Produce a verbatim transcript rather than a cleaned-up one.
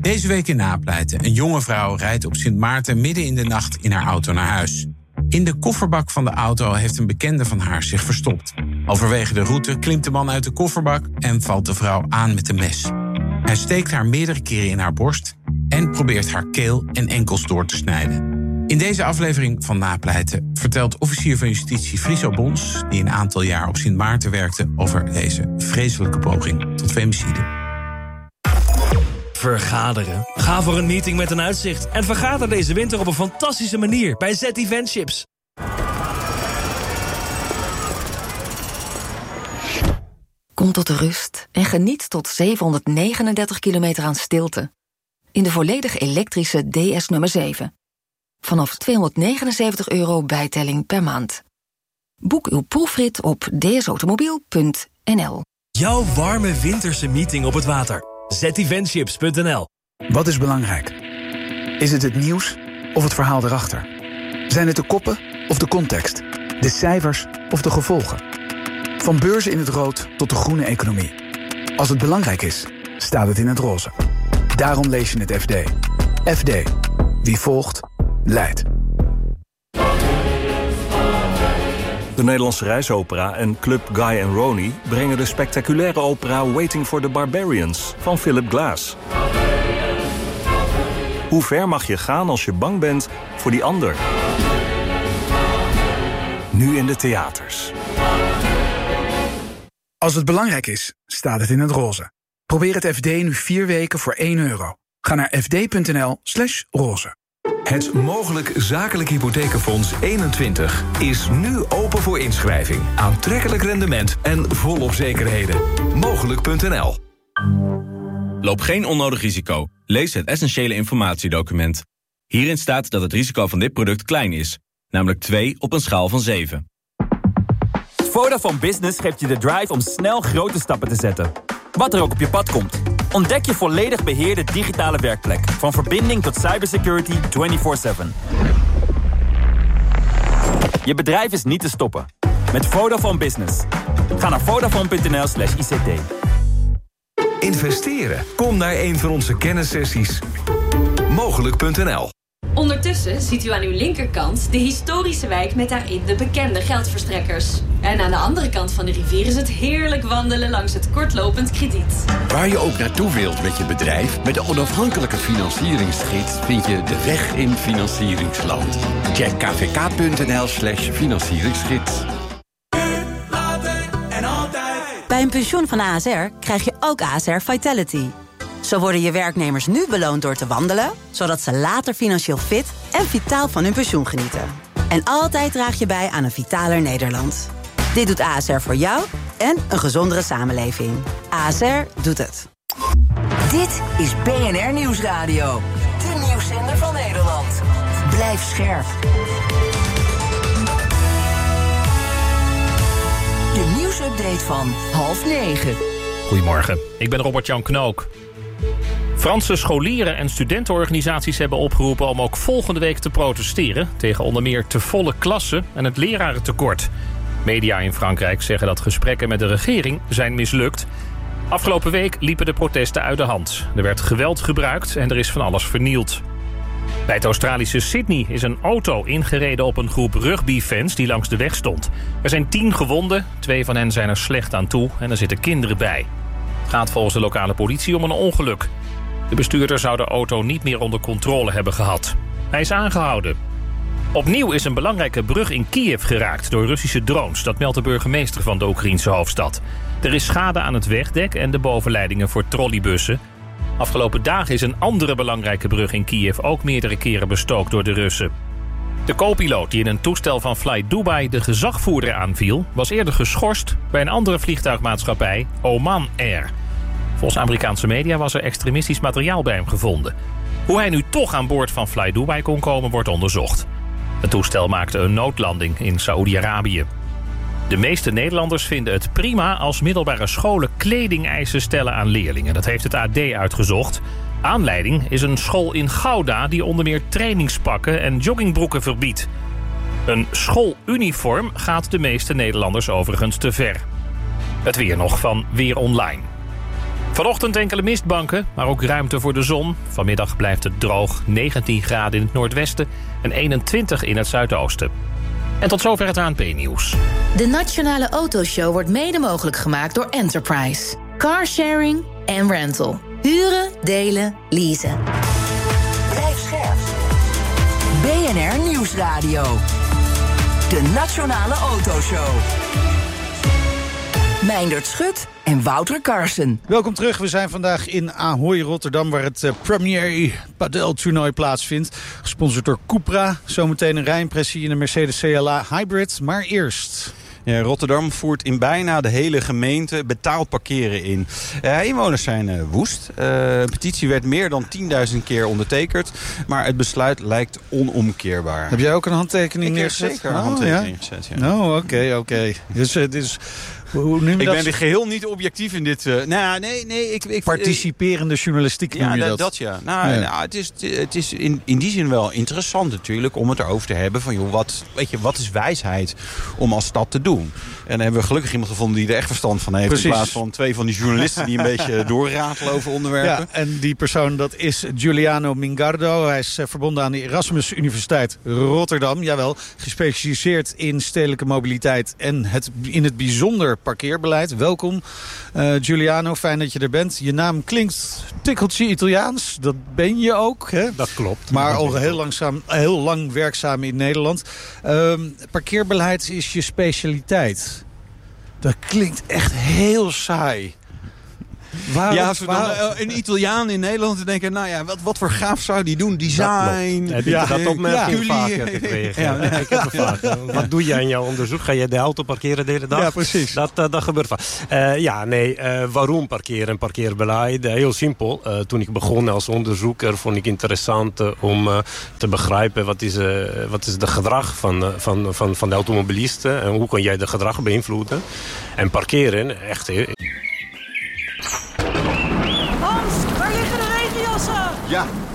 Deze week in Napleiten. Een jonge vrouw rijdt op Sint Maarten midden in de nacht in haar auto naar huis. In de kofferbak van de auto heeft een bekende van haar zich verstopt. Halverwege de route klimt de man uit de kofferbak en valt de vrouw aan met een mes. Hij steekt haar meerdere keren in haar borst en probeert haar keel en enkels door te snijden. In deze aflevering van Napleiten vertelt officier van justitie Friso Bons, die een aantal jaar op Sint Maarten werkte, over deze vreselijke poging tot femicide. Vergaderen. Ga voor een meeting met een uitzicht. En vergader deze winter op een fantastische manier bij Z Eventships. Kom tot rust en geniet tot zevenhonderdnegenendertig kilometer aan stilte. In de volledig elektrische D S nummer zeven. Vanaf tweehonderdnegenenzeventig euro bijtelling per maand. Boek uw proefrit op d s automobiel punt n l. Jouw warme winterse meeting op het water. Z Eventships punt n l. Wat is belangrijk? Is het het nieuws of het verhaal erachter? Zijn het de koppen of de context? De cijfers of de gevolgen? Van beurzen in het rood tot de groene economie. Als het belangrijk is, staat het in het roze. Daarom lees je het F D. F D. Wie volgt, leidt. De Nederlandse Reisopera en Club Guy and Ronnie brengen de spectaculaire opera Waiting for the Barbarians van Philip Glass. Hoe ver mag je gaan als je bang bent voor die ander? Nu in de theaters. Als het belangrijk is, staat het in het roze. Probeer het F D nu vier weken voor één euro. Ga naar f d punt n l slash roze. Het Mogelijk Zakelijk Hypothekenfonds eenentwintig is nu open voor inschrijving. Aantrekkelijk rendement en volop zekerheden. Mogelijk punt n l. Loop geen onnodig risico. Lees het essentiële informatiedocument. Hierin staat dat het risico van dit product klein is. Namelijk twee op een schaal van zeven. Vodafone Business geeft je de drive om snel grote stappen te zetten. Wat er ook op je pad komt. Ontdek je volledig beheerde digitale werkplek. Van verbinding tot cybersecurity vierentwintig zeven. Je bedrijf is niet te stoppen. Met Vodafone Business. Ga naar vodafone punt n l slash i c t. Investeren? Kom naar een van onze kennissessies. Mogelijk punt n l. Ondertussen ziet u aan uw linkerkant de historische wijk met daarin de bekende geldverstrekkers. En aan de andere kant van de rivier is het heerlijk wandelen langs het kortlopend krediet. Waar je ook naartoe wilt met je bedrijf, met de onafhankelijke financieringsgids vind je de weg in financieringsland. Check k v k punt n l slash financieringsgids. Bij een pensioen van A S R krijg je ook A S R Vitality. Zo worden je werknemers nu beloond door te wandelen, zodat ze later financieel fit en vitaal van hun pensioen genieten. En altijd draag je bij aan een vitaler Nederland. Dit doet A S R voor jou en een gezondere samenleving. A S R doet het. Dit is B N R Nieuwsradio. De nieuwszender van Nederland. Blijf scherp. De nieuwsupdate van half negen. Goedemorgen, ik ben Robert-Jan Knook. Franse scholieren en studentenorganisaties hebben opgeroepen om ook volgende week te protesteren tegen onder meer te volle klassen en het lerarentekort. Media in Frankrijk zeggen dat gesprekken met de regering zijn mislukt. Afgelopen week liepen de protesten uit de hand. Er werd geweld gebruikt en er is van alles vernield. Bij het Australische Sydney is een auto ingereden op een groep rugbyfans die langs de weg stond. Er zijn tien gewonden, twee van hen zijn er slecht aan toe en er zitten kinderen bij. Het gaat volgens de lokale politie om een ongeluk. De bestuurder zou de auto niet meer onder controle hebben gehad. Hij is aangehouden. Opnieuw is een belangrijke brug in Kiev geraakt door Russische drones. Dat meldt de burgemeester van de Oekraïense hoofdstad. Er is schade aan het wegdek en de bovenleidingen voor trolleybussen. Afgelopen dagen is een andere belangrijke brug in Kiev ook meerdere keren bestookt door de Russen. De co-piloot die in een toestel van Fly Dubai de gezagvoerder aanviel, was eerder geschorst bij een andere vliegtuigmaatschappij, Oman Air. Volgens Amerikaanse media was er extremistisch materiaal bij hem gevonden. Hoe hij nu toch aan boord van Fly Dubai kon komen, wordt onderzocht. Het toestel maakte een noodlanding in Saoedi-Arabië. De meeste Nederlanders vinden het prima als middelbare scholen kledingeisen stellen aan leerlingen. Dat heeft het A D uitgezocht. Aanleiding is een school in Gouda die onder meer trainingspakken en joggingbroeken verbiedt. Een schooluniform gaat de meeste Nederlanders overigens te ver. Het weer nog van Weer Online. Vanochtend enkele mistbanken, maar ook ruimte voor de zon. Vanmiddag blijft het droog, negentien graden in het noordwesten en eenentwintig in het zuidoosten. En tot zover het A N P-nieuws. De Nationale Autoshow wordt mede mogelijk gemaakt door Enterprise. Carsharing en rental. Huren, delen, leasen. Blijf scherp. B N R Nieuwsradio. De Nationale Autoshow. Meindert Schut en Wouter Carson. Welkom terug. We zijn vandaag in Ahoy, Rotterdam, waar het uh, Premier Padel-toernooi plaatsvindt. Gesponsord door Cupra. Zometeen een rijimpressie in een Mercedes C L A Hybrid. Maar eerst... Ja, Rotterdam voert in bijna de hele gemeente betaald parkeren in. Uh, inwoners zijn uh, woest. Uh, een petitie werd meer dan tienduizend keer ondertekend. Maar het besluit lijkt onomkeerbaar. Heb jij ook een handtekening Ik neergezet? heb zeker een oh, handtekening ja? gezet, ja. Oh, oké, oké. Okay. Dus, uh, dus hoe noem je ik dat? ben weer geheel niet objectief in dit... Uh, nou, nee, nee. Ik, ik, Participerende journalistiek noem ja, je dat? dat? dat ja. Nou, ja. nou, het is, het is in, in die zin wel interessant natuurlijk om het erover te hebben. Van, joh, wat, weet je, wat is wijsheid om als stad te doen? En dan hebben we gelukkig iemand gevonden die er echt verstand van heeft. Precies. In plaats van twee van die journalisten die een beetje doorratelen over onderwerpen. Ja, en die persoon, dat is Giuliano Mingardo. Hij is uh, verbonden aan de Erasmus Universiteit Rotterdam. Jawel, gespecialiseerd in stedelijke mobiliteit en het, in het bijzonder parkeerbeleid. Welkom, uh, Giuliano. Fijn dat je er bent. Je naam klinkt tikkeltje Italiaans. Dat ben je ook, hè? Dat klopt. Maar al heel, langzaam, heel lang werkzaam in Nederland. Uh, parkeerbeleid is je specialiteit. Dat klinkt echt heel saai. Waarom, ja, als we dan uh, een Italiaan in Nederland denken... nou ja, wat, wat voor gaaf zou die doen? Design. Heb je ja, dat opmerking ja. vaker gekregen? Ja, nee. Ik heb een vraag. Wat doe jij in jouw onderzoek? Ga je de auto parkeren de hele dag? Ja, precies. Dat, uh, dat gebeurt vaak. Uh, ja, nee. Uh, waarom parkeren en parkeerbeleid? Uh, heel simpel. Uh, toen ik begon als onderzoeker vond ik interessant uh, om uh, te begrijpen... wat is, uh, wat is de gedrag van, uh, van, van, van de automobilisten... en hoe kan jij de gedrag beïnvloeden. En parkeren, echt... Hans, waar liggen de regenjassen? Ja,